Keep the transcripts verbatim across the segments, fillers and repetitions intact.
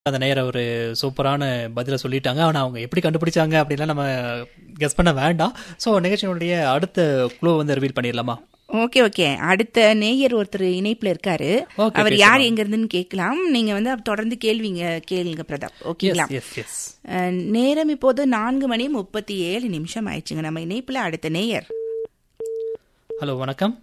அந்த நேரம் ஒரு சூப்பரான பதிலை சொல்லிட்டாங்க. ஆனால் அவங்க எப்படி கண்டுபிடிச்சாங்க அப்படின்லாம் நம்ம கெஸ் பண்ண வேண்டாம். ஸோ நிகழ்ச்சியினுடைய அடுத்த க்ளூ வந்து ரிவீல் பண்ணிடலாமா? ஓகே ஓகே அடுத்த நேயர் ஒருத்தர் இணைப்புல இருக்காரு. Okay, அவர் பேசலாம். யார் எங்க இருந்துன்னு கேட்கலாம். நீங்க வந்து தொடர்ந்து கேள்விங்க கேளுங்க பிரதாப். ஓகேங்களா? Yes, yes, yes. அஹ், நேரம் இப்போது நான்கு மணி முப்பத்தி ஏழு நிமிஷம் ஆயிடுச்சுங்க. நம்ம இணைப்புல அடுத்த நேயர். ஹலோ, வணக்கம்.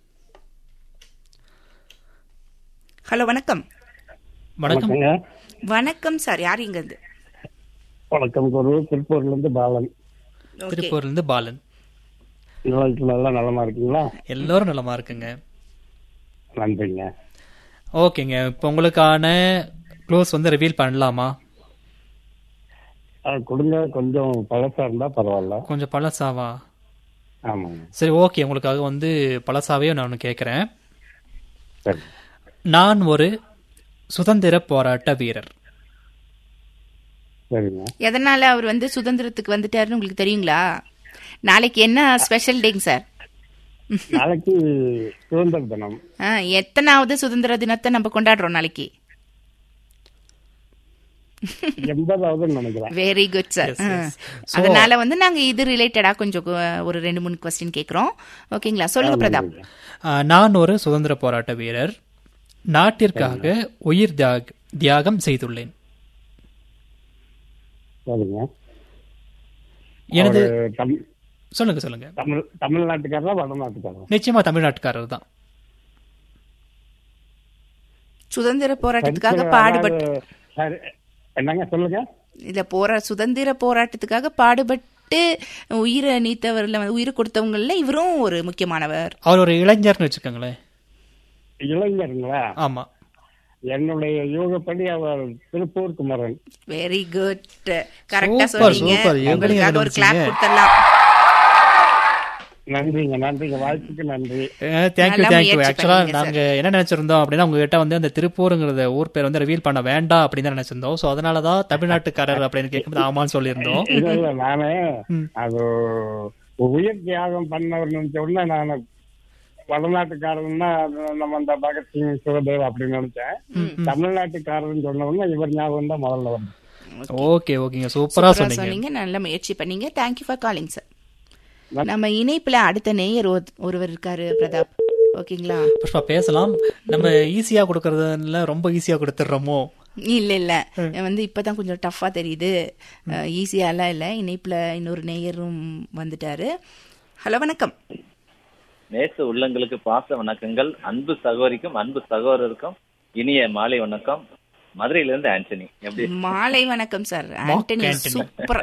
ஹலோ, வணக்கம். வணக்கம். வணக்கங்க. வணக்கம் சார், யார் இங்க இருந்து? வணக்கம் குரு. திருப்பூர்ல இருந்து பாலன். ஓகே. திருப்பூர்லேருந்து பாலன். நல்லா நல்லா நலமா இருக்கீங்களா? எல்லோரும் நலமா இருக்குங்க. நன்றிங்க. ஓகேங்க, இப்போ உங்களுக்கான க்ளோஸ் வந்து ரிவீல் பண்ணலாமா? ஆ, கொடுங்க. கொஞ்சம் பழசா இருந்தா பரவாயில்ல. கொஞ்சம் பழசாவா? ஆமாங்க. சரி, ஓகே, உங்களுக்காக வந்து பழசாவே நான் ஒன்று கேட்குறேன். சரி. நான் ஒரு சுதந்திர போராட்ட வீரர். சரிங்க. எதனால அவர் வந்து சுதந்திரத்துக்கு வந்துட்டாருன்னு உங்களுக்கு தெரியுங்களா? நாளைக்கு என்ன ஸ்பெஷல் டேங்க சார்? நாளைக்கு சுதந்திர தினம். ஆ, எத்தனாவது சுதந்திர தினத்தை நம்ம கொண்டாடுறோம் நாளைக்கு? எண்பதாவது நினைக்கிறேன். Very good sir. Yes, yes. So- அதனால வந்து நாங்க இது ரிலேட்டடா கொஞ்சம் கு- ஒரு ரெண்டு மூணு கொஸ்டின் கேக்குறோம். ஓகேங்களா? சொல்லுங்க பிரதாப். ஆஹ், நான் ஒரு சுதந்திர போராட்ட வீரர். நாட்டிற்காக உயிர் தியாக- தியாகம் செய்துள்ளேன். சரிங்க. எனது அவரு தமிழ் சொல்லுங்க சொல்லுங்க. தமிழ் தமிழ்நாட்டுக்காரா வடநாட்டுக்காரா? நிச்சயமா தமிழ்நாட்டுக்காரர் தான். சுதந்திர போராட்டத்துக்காக சரி, பாடுபட்டு அதாவது, சரி, என்னங்க சொல்லுங்க. இல்ல போரா சுதந்திர போராட்டத்துக்காக பாடுபட்டு உயிரை நீத்தவர்ல உயிர் கொடுத்தவங்கல இவரும் ஒரு முக்கியமானவர். அவர் ஒரு இளைஞர்னு வச்சுக்கோங்களேன். இளைஞருங்களா? ஆமா. என்னுடைய யோகப்படி அவர் திருப்பூர் குமரன். Very good. கரெக்டா Super, சொன்னீங்க. super. எங்களையும் உங்களுக்காக ஒரு கிளாப் கண்டுபிடிச்சீங்க. கொடுத்துடலாம். நன்றிங்க நன்றிங்க. வாழ்த்துக்கு நன்றி. தேங்க்யூ நல்லா தேங்க்யூ. முயற்சி ஆக்சுவலா பண்ணீங்க நாங்க என்ன நினைச்சிருந்தோம் அப்படின்னா உங்ககிட்ட வந்து அந்த திருப்பூருங்கிறத ஊர் பேர் வந்து ரிவீல் பண்ண வேண்டாம் அப்படின்னு தான் நினைச்சிருந்தோம். ஸோ அதனாலதான் தமிழ்நாட்டுக்காரர் அப்படின்னு கேட்கும்போது ஆமான்னு சொல்லியிருந்தோம். இல்ல இல்ல நானே ம். அது உயிர் தியாகம் பண்ணவர் நினைச்ச உடனே நான் வடநாட்டுக்காரன்னா நம்ம அந்த பகத்சிங் சுகதேவ் அப்படின்னு நினைச்சேன். தமிழ்நாட்டுக்காரர்னு சொன்ன உடனே இவர் ஞாபகம் தான் முதல்ல வந்து. ஓகே ஓகேங்க, சூப்பரா சூப்பரா சொன்னீங்க. சொன்னீங்க. நல்ல முயற்சி பண்ணீங்க. Thank you for calling sir. நம்ம இணைப்புல அடுத்த நேயர் ஒரு- ஒருவர் இருக்காரு பிரதாப். ஓகேங்களா? புஷ்பா, பேசலாம். நம்ம ஈஸியா கொடுக்கறதுல ரொம்ப ஈஸியா கொடுத்துடுறோமோ? இல்ல இல்ல வந்து இப்பதான் கொஞ்சம் டஃபா தெரியுது. ஈஸியாலாம் இல்ல. இணைப்புல இன்னொரு நேயரும் வந்துட்டாரு. ஹலோ, வணக்கம். நேச உள்ளங்களுக்கு பாச வணக்கங்கள். அன்பு சகோதரிக்கும் அன்பு சகோதரருக்கும் இனிய மாலை வணக்கம். மதுரையில இருந்து ஆண்டனி. எப்படி? மாலை வணக்கம் sir. Mach Antony Antony. Super.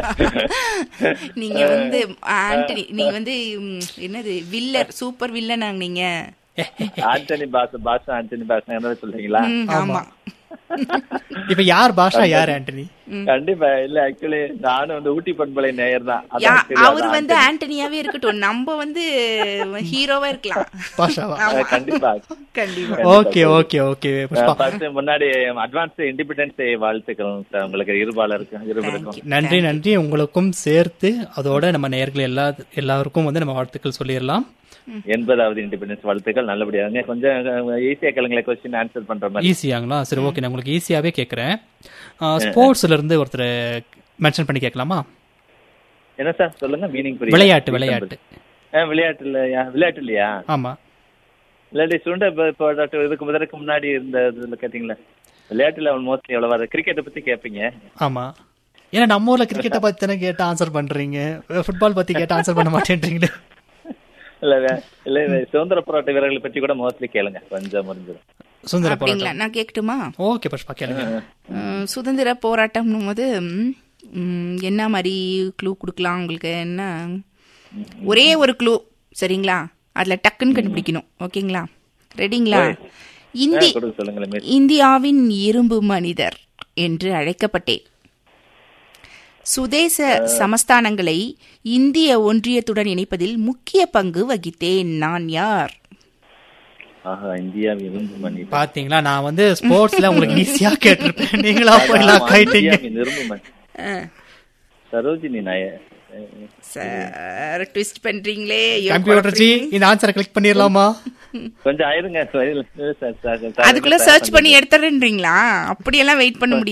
நீங்க வந்து ஆண்டனி நீங்க வந்து ம், என்னது வில்லர், சூப்பர் வில்லனா நீங்க? ஆண்டனி பாச பாஷா ஆண்டனி பாஷா என்ன சொல்றீங்களா? ம், ஆமா. இப்ப யார் பாஷா, யார் ஆண்டனி? கண்டிப்பா இல்ல. ஆக்சுவலி நானும் வந்து ஊட்டி பண்பலை நேயர் தான். யா, அதான் தெரியாது. அவர் வந்து ஆண்டனியாவே இருக்கட்டும், நம்ம வந்து ஹீரோவா இருக்கலாம். பாஷாவா? ஆ, கண்டிப்பா கண்டிப்பா. Okay okay okay Pushpa, first முன்னாடி அட்வான்ஸ் இண்டிபெண்டன்ஸ் டே வாழ்த்துக்கள் சார் உங்களுக்கு இருபாலருக்கு இருவருக்கும். நன்றி நன்றி. உங்களுக்கும் சேர்த்து அதோட நம்ம நேயர்கள் எல்லா எல்லாருக்கும் வந்து நம்ம வாழ்த்துக்கள் சொல்லிடலாம். எண்பதாவது இண்டிபெண்டன்ஸ் வாழ்த்துக்கள். நல்லபடியாக கொஞ்சம் ஈஸியா கேளுங்களே, கொஸ்டின் ஆன்சர் பண்ற மாதிரி. ஈஸியாங்களா? சரி, ஓகே, நான் உங்களுக்கு ஈஸியாவே கேட்கறேன். ஸ்போர்ட்ஸ்ல இருந்து ஒருத்தர் மென்ஷன் பண்ணி கேட்கலாமா? என்ன சார் சொல்லுங்க, மீனிங் புரியல. விளையாட்டு விளையாட்டு ஆ, விளையாட்டு இல்லையா? விளையாட்டு இல்லையா? ஆமா. இல்லாட்டி சுண்ட இப்போ இதுக்கு முதலுக்கு முன்னாடி இருந்த இதுல கேட்டீங்களா? விளையாட்டுல மோஸ்ட்லி எவ்வளவு கிரிக்கெட்டை பத்தி கேட்பீங்க. ஆமா, ஏன்னா நம்ம ஊர்ல கிரிக்கெட்டை பத்தி தானே கேட்டு ஆன்சர் பண்றீங்க, ஃபுட்பால் பத்தி கேட்டு ஆன்சர் பண்ண மாட்டேன்றீங்களே. இல்ல இல்ல இல்ல, சுதந்திர போராட்ட வீரர்களை பத்தி கூட மோஸ்ட்லி கேளுங்க, கொஞ்சம் முடிஞ்சிடும். சுதந்திர அப்படிங்களா? போராட்டம். நான் கேட்கட்டுமா? ஓகே புஷ்பா, கேளுங்க. அஹ், சுதந்திர போராட்டம்னும் போது ம், என்ன மாதிரி க்ளூ கொடுக்கலாம் உங்களுக்கு? என்ன, ஒரே ஒரு க்ளூ சரிங்களா? அதுல டக்குன்னு கண்டுபிடிக்கணும். ஓகேங்களா? ரெடிங்களா? இந்தி கொடுக்க சொல்லுங்களேன் மிஸ். இந்தியாவின் இரும்பு மனிதர் என்று அழைக்கப்பட்டேன். சுதேச சமஸ்தானங்களை இந்திய ஒன்றியத்துடன் இணைப்பதில் முக்கிய பங்கு வகித்தேன். நான் யார்? ஆஹா, இந்தியா இரும்பு மணி. பாத்தீங்களா, நான் வந்து ஸ்போர்ட்ஸ்ல உங்களுக்கு ஈஸியா கேட்டிருப்பேன், நீங்களா போய் லாக் ஆயிட்டீங்க. இரும்பு மணி. Sarojini Nair. Sir twist பண்றீங்களே. Computer G, இந்த ஆன்சரை கிளிக் பண்ணிரலாமா? கொஞ்சம் ஆயிருங்க. அதுக்குள்ள சர்ச் பண்ணி எடுத்துறேன்றீங்களா? அப்படியெல்லாம் வெயிட் பண்ண முடியாது.